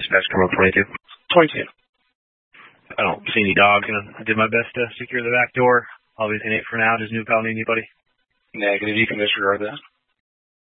Dispatch Terminal 22. 22. I don't see any dogs. I did my best to secure the back door. Obviously, Nate for now. Does New Pal need anybody? Negative. You can disregard that.